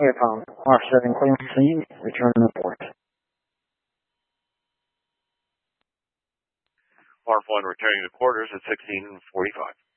Aircom, offsetting clearance scene, return report. Mark 1 returning to quarters at 16:45.